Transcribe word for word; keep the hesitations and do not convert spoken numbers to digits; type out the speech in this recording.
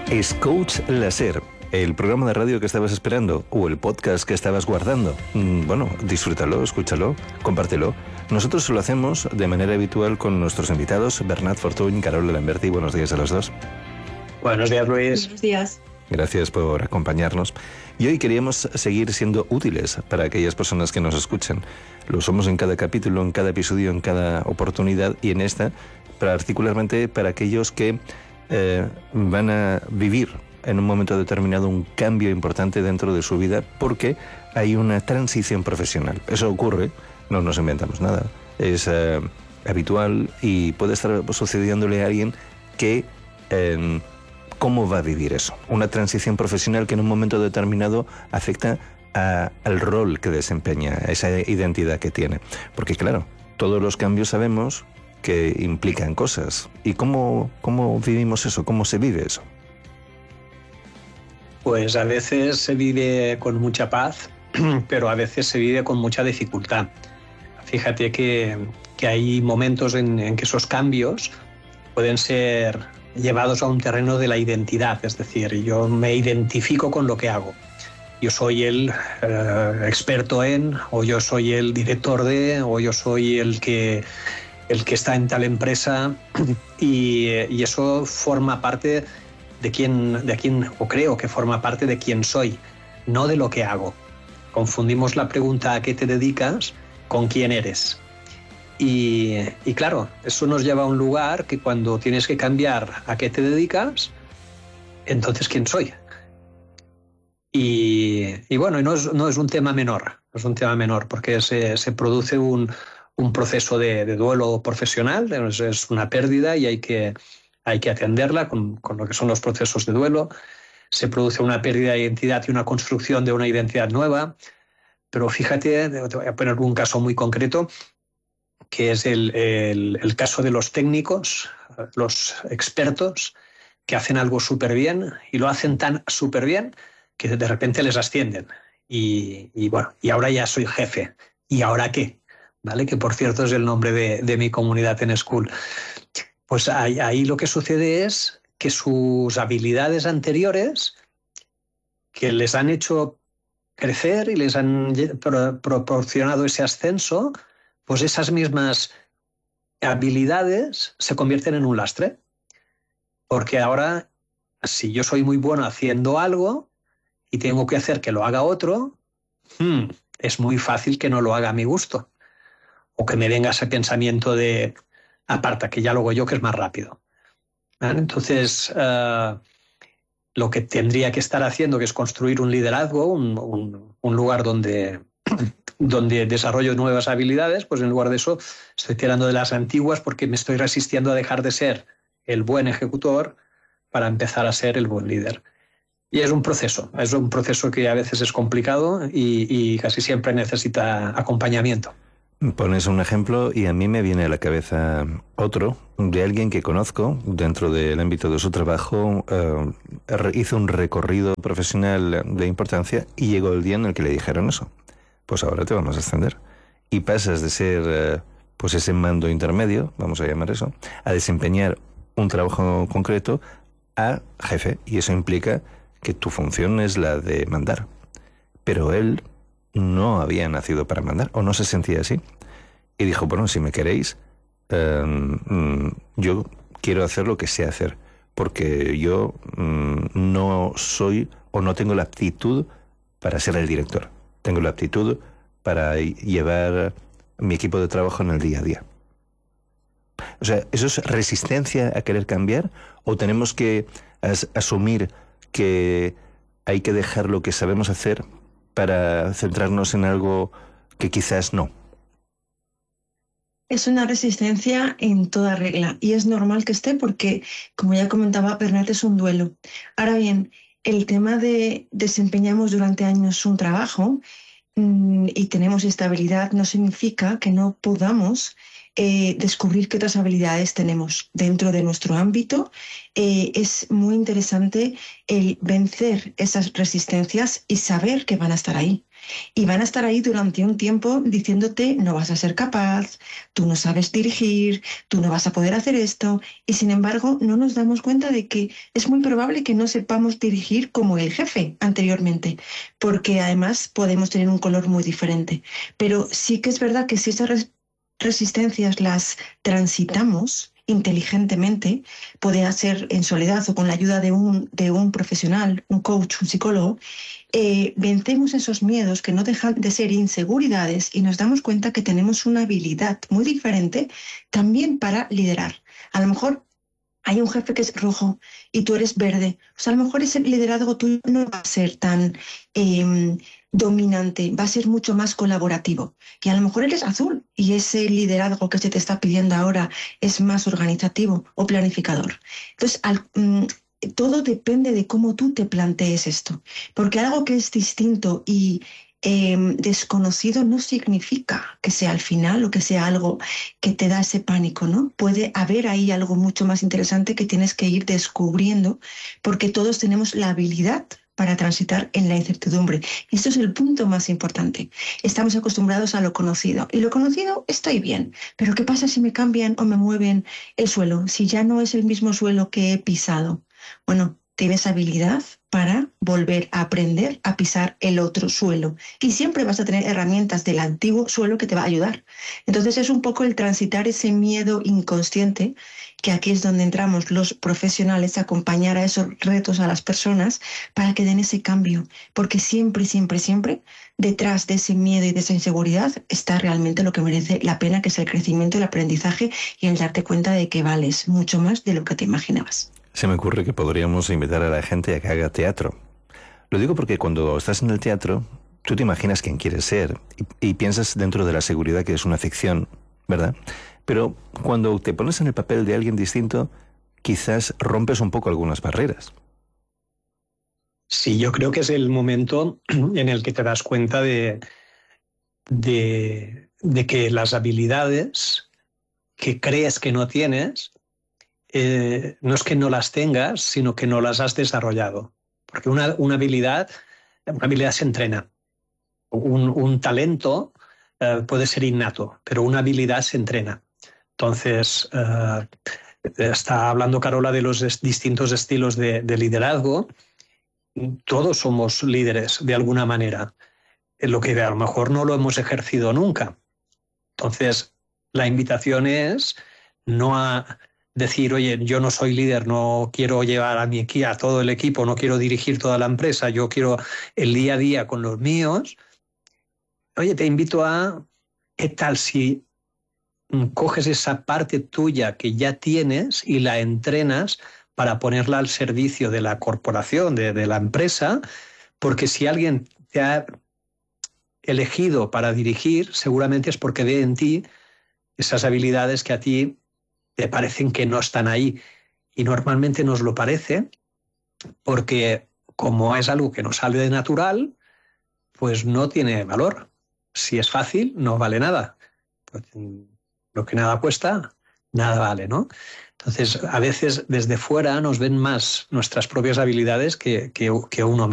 Es Coach Láser, el programa de radio que estabas esperando o el podcast que estabas guardando. Bueno, disfrútalo, escúchalo, compártelo. Nosotros lo hacemos de manera habitual con nuestros invitados, Bernat Fortuny, Carol Lamberti. Buenos días a los dos. Buenos días, Luis. Buenos días. Gracias por acompañarnos. Y hoy queríamos seguir siendo útiles para aquellas personas que nos escuchan. Lo somos en cada capítulo, en cada episodio, en cada oportunidad y en esta, particularmente para aquellos que eh, van a vivir en un momento determinado un cambio importante dentro de su vida porque hay una transición profesional. Eso ocurre, no nos inventamos nada, es eh, habitual y puede estar sucediéndole a alguien que... Eh, ¿Cómo va a vivir eso? Una transición profesional que en un momento determinado afecta a, al rol que desempeña, a esa identidad que tiene. Porque claro, todos los cambios sabemos que implican cosas. ¿Y cómo, cómo vivimos eso? ¿Cómo se vive eso? Pues a veces se vive con mucha paz, pero a veces se vive con mucha dificultad. Fíjate que, que hay momentos en, en que esos cambios pueden ser llevados a un terreno de la identidad, es decir, yo me identifico con lo que hago. Yo soy el eh, experto en, o yo soy el director de, o yo soy el que, el que está en tal empresa y, y eso forma parte de quién, de quién, o creo que forma parte de quién soy, no de lo que hago. Confundimos la pregunta ¿a qué te dedicas? Con quién eres. Y, y claro, eso nos lleva a un lugar que cuando tienes que cambiar a qué te dedicas, entonces ¿quién soy? Y, y bueno, no es, no es un tema menor, no es un tema menor porque se, se produce un, un proceso de, de duelo profesional, es, es una pérdida y hay que, hay que atenderla con, con lo que son los procesos de duelo. Se produce una pérdida de identidad y una construcción de una identidad nueva, pero fíjate, te voy a poner un caso muy concreto, que es el, el, el caso de los técnicos, los expertos, que hacen algo súper bien y lo hacen tan súper bien que de repente les ascienden. Y, y bueno, y ahora ya soy jefe. ¿Y ahora qué? ¿Vale? Que por cierto es el nombre de, de mi comunidad en School. Pues ahí, ahí lo que sucede es que sus habilidades anteriores, que les han hecho crecer y les han pro, proporcionado ese ascenso, pues esas mismas habilidades se convierten en un lastre. Porque ahora, si yo soy muy bueno haciendo algo y tengo que hacer que lo haga otro, hmm, es muy fácil que no lo haga a mi gusto. O que me venga ese pensamiento de, aparta, que ya lo hago yo, que es más rápido. ¿Vale? Entonces, uh, lo que tendría que estar haciendo, que es construir un liderazgo, un, un, un lugar donde... donde desarrollo nuevas habilidades, pues en lugar de eso estoy tirando de las antiguas porque me estoy resistiendo a dejar de ser el buen ejecutor para empezar a ser el buen líder. Y es un proceso, es un proceso que a veces es complicado y, y casi siempre necesita acompañamiento. Pones un ejemplo y a mí me viene a la cabeza otro de alguien que conozco dentro del ámbito de su trabajo. Eh, hizo un recorrido profesional de importancia y llegó el día en el que le dijeron eso. Pues ahora te vamos a ascender. Y pasas de ser eh, pues ese mando intermedio, vamos a llamar eso, a desempeñar un trabajo concreto a jefe. Y eso implica que tu función es la de mandar. Pero él no había nacido para mandar, o no se sentía así. Y dijo, bueno, si me queréis, eh, mm, yo quiero hacer lo que sé hacer. Porque yo mm, no soy o no tengo la aptitud para ser el director. Tengo la aptitud para llevar mi equipo de trabajo en el día a día. O sea, ¿eso es resistencia a querer cambiar? ¿O tenemos que as- asumir que hay que dejar lo que sabemos hacer para centrarnos en algo que quizás no? Es una resistencia en toda regla y es normal que esté porque, como ya comentaba Bernat, es un duelo. Ahora bien, el tema de desempeñamos durante años un trabajo mmm, y tenemos estabilidad no significa que no podamos eh, descubrir qué otras habilidades tenemos dentro de nuestro ámbito. Eh, es muy interesante el vencer esas resistencias y saber que van a estar ahí. Y van a estar ahí durante un tiempo diciéndote no vas a ser capaz, tú no sabes dirigir, tú no vas a poder hacer esto. Y sin embargo no nos damos cuenta de que es muy probable que no sepamos dirigir como el jefe anteriormente, porque además podemos tener un color muy diferente. Pero sí que es verdad que si esas res- resistencias las transitamos inteligentemente, puede ser en soledad o con la ayuda de un, de un profesional, un coach, un psicólogo, eh, vencemos esos miedos que no dejan de ser inseguridades y nos damos cuenta que tenemos una habilidad muy diferente también para liderar. A lo mejor hay un jefe que es rojo y tú eres verde. O sea, a lo mejor ese liderazgo tuyo no va a ser tan eh, dominante, va a ser mucho más colaborativo. Y a lo mejor eres azul y ese liderazgo que se te está pidiendo ahora es más organizativo o planificador. Entonces, al, mm, todo depende de cómo tú te plantees esto. Porque algo que es distinto y eh, desconocido no significa que sea al final o que sea algo que te da ese pánico, ¿no? Puede haber ahí algo mucho más interesante que tienes que ir descubriendo, porque todos tenemos la habilidad para transitar en la incertidumbre. Y esto es el punto más importante. Estamos acostumbrados a lo conocido. Y lo conocido estoy bien. Pero ¿qué pasa si me cambian o me mueven el suelo? Si ya no es el mismo suelo que he pisado. Bueno, tienes habilidad para volver a aprender a pisar el otro suelo. Y siempre vas a tener herramientas del antiguo suelo que te va a ayudar. Entonces es un poco el transitar ese miedo inconsciente, que aquí es donde entramos los profesionales a acompañar a esos retos a las personas para que den ese cambio. Porque siempre, siempre, siempre detrás de ese miedo y de esa inseguridad está realmente lo que merece la pena, que es el crecimiento, el aprendizaje y el darte cuenta de que vales mucho más de lo que te imaginabas. Se me ocurre que podríamos invitar a la gente a que haga teatro. Lo digo porque cuando estás en el teatro, tú te imaginas quién quieres ser y, y piensas dentro de la seguridad que es una ficción, ¿verdad? Pero cuando te pones en el papel de alguien distinto, quizás rompes un poco algunas barreras. Sí, yo creo que es el momento en el que te das cuenta de, de, de que las habilidades que crees que no tienes, Eh, no es que no las tengas, sino que no las has desarrollado. Porque una, una habilidad, una habilidad se entrena. Un, un talento eh, puede ser innato, pero una habilidad se entrena. Entonces, eh, está hablando Carola de los es, distintos estilos de, de liderazgo. Todos somos líderes de alguna manera. Lo que a lo mejor no lo hemos ejercido nunca. Entonces, la invitación es no a decir, oye, yo no soy líder, no quiero llevar a mi equipo, a todo el equipo, no quiero dirigir toda la empresa, yo quiero el día a día con los míos. Oye, te invito a, ¿qué tal si coges esa parte tuya que ya tienes y la entrenas para ponerla al servicio de la corporación, de, de la empresa? Porque si alguien te ha elegido para dirigir, seguramente es porque ve en ti esas habilidades que a ti te parecen que no están ahí. Y normalmente nos lo parece porque como es algo que nos sale de natural, pues no tiene valor. Si es fácil, no vale nada. Pues, lo que nada cuesta, nada vale, ¿no? Entonces, a veces desde fuera nos ven más nuestras propias habilidades que, que, que uno mismo.